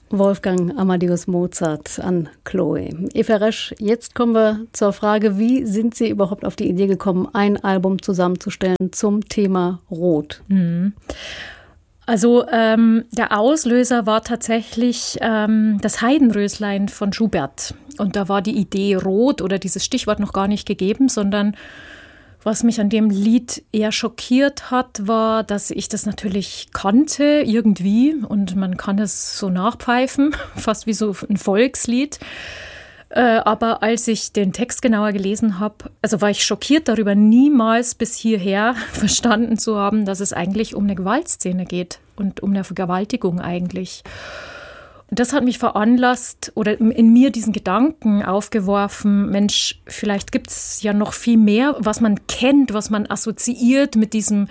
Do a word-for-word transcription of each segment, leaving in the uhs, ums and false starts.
Wolfgang Amadeus Mozart an Chloe. Eva Resch, jetzt kommen wir zur Frage, wie sind Sie überhaupt auf die Idee gekommen, ein Album zusammenzustellen zum Thema Rot? Mhm. Also ähm, der Auslöser war tatsächlich ähm, das Heidenröslein von Schubert. Und da war die Idee Rot oder dieses Stichwort noch gar nicht gegeben, sondern was mich an dem Lied eher schockiert hat, war, dass ich das natürlich kannte irgendwie und man kann es so nachpfeifen, fast wie so ein Volkslied. Aber als ich den Text genauer gelesen habe, also war ich schockiert darüber, niemals bis hierher verstanden zu haben, dass es eigentlich um eine Gewaltszene geht und um eine Vergewaltigung eigentlich. Das hat mich veranlasst oder in mir diesen Gedanken aufgeworfen, Mensch, vielleicht gibt es ja noch viel mehr, was man kennt, was man assoziiert mit diesem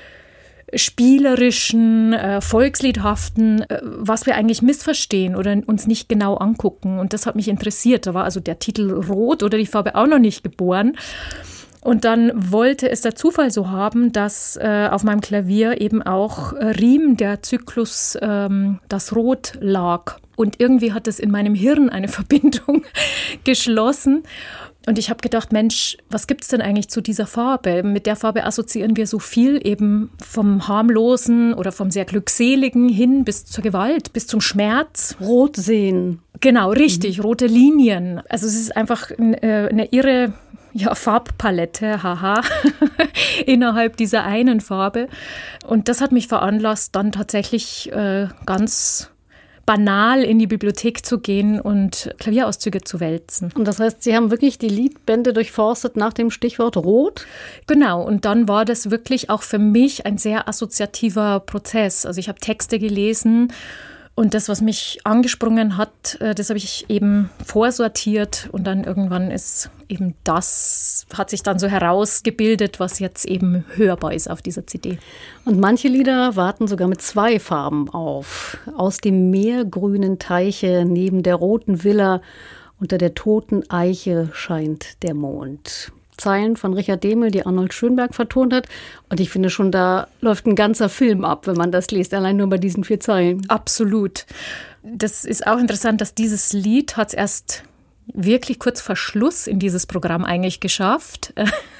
spielerischen, äh, volksliedhaften, äh, was wir eigentlich missverstehen oder uns nicht genau angucken. Und das hat mich interessiert. Da war also der Titel Rot oder die Farbe auch noch nicht geboren. Und dann wollte es der Zufall so haben, dass äh, auf meinem Klavier eben auch äh, Riem, der Zyklus, ähm, das Rot lag. Und irgendwie hat es in meinem Hirn eine Verbindung geschlossen. Und ich habe gedacht, Mensch, was gibt es denn eigentlich zu dieser Farbe? Mit der Farbe assoziieren wir so viel, eben vom Harmlosen oder vom sehr Glückseligen hin bis zur Gewalt, bis zum Schmerz. Rot sehen. Genau, richtig, mhm. Rote Linien. Also es ist einfach eine, eine irre... Ja, Farbpalette, haha, innerhalb dieser einen Farbe. Und das hat mich veranlasst, dann tatsächlich äh, ganz banal in die Bibliothek zu gehen und Klavierauszüge zu wälzen. Und das heißt, Sie haben wirklich die Liedbände durchforstet nach dem Stichwort Rot? Genau, und dann war das wirklich auch für mich ein sehr assoziativer Prozess. Also ich habe Texte gelesen. Und das, was mich angesprungen hat, das habe ich eben vorsortiert und dann irgendwann ist eben das, hat sich dann so herausgebildet, was jetzt eben hörbar ist auf dieser C D. Und manche Lieder warten sogar mit zwei Farben auf. Aus dem meergrünen Teiche neben der roten Villa unter der toten Eiche scheint der Mond. Zeilen von Richard Dehmel, die Arnold Schönberg vertont hat. Und ich finde schon, da läuft ein ganzer Film ab, wenn man das liest, allein nur bei diesen vier Zeilen. Absolut. Das ist auch interessant, dass dieses Lied hat es erst wirklich kurz vor Schluss in dieses Programm eigentlich geschafft.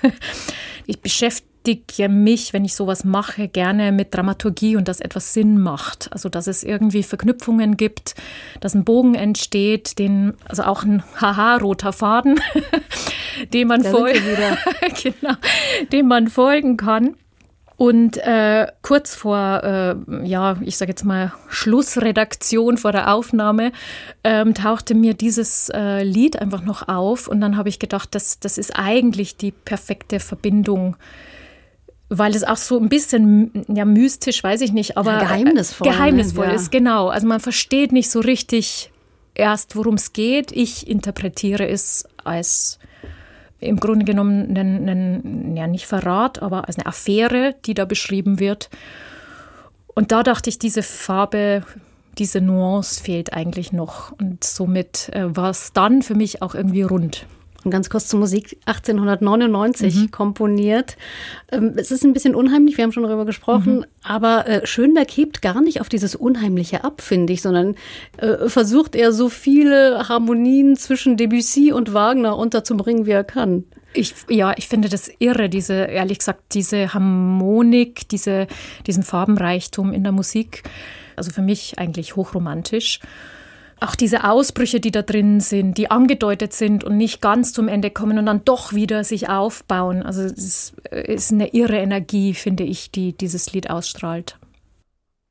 Ich beschäftige mich, wenn ich sowas mache, gerne mit Dramaturgie und dass etwas Sinn macht. Also dass es irgendwie Verknüpfungen gibt, dass ein Bogen entsteht, den, also auch ein haha-roter Faden, dem man, fol- genau, dem man folgen kann. Und äh, kurz vor, äh, ja, ich sage jetzt mal Schlussredaktion vor der Aufnahme, ähm, tauchte mir dieses äh, Lied einfach noch auf. Und dann habe ich gedacht, das, das ist eigentlich die perfekte Verbindung, weil es auch so ein bisschen, ja, mystisch, weiß ich nicht, aber ja, geheimnisvoll, geheimnisvoll ja. ist, genau. Also man versteht nicht so richtig erst, worum es geht. Ich interpretiere es als im Grunde genommen einen, einen, ja nicht Verrat, aber als eine Affäre, die da beschrieben wird. Und da dachte ich, diese Farbe, diese Nuance fehlt eigentlich noch. Und somit äh, war es dann für mich auch irgendwie rund. Und ganz kurz zur Musik, achtzehnhundertneunundneunzig mhm. komponiert. Ähm, es ist ein bisschen unheimlich, wir haben schon darüber gesprochen, mhm. aber äh, Schönberg hebt gar nicht auf dieses Unheimliche ab, finde ich, sondern äh, versucht er so viele Harmonien zwischen Debussy und Wagner unterzubringen, wie er kann. Ich, ja, ich finde das irre, diese, ehrlich gesagt, diese Harmonik, diese, diesen Farbenreichtum in der Musik. Also für mich eigentlich hochromantisch. Auch diese Ausbrüche, die da drin sind, die angedeutet sind und nicht ganz zum Ende kommen und dann doch wieder sich aufbauen. Also es ist eine irre Energie, finde ich, die dieses Lied ausstrahlt.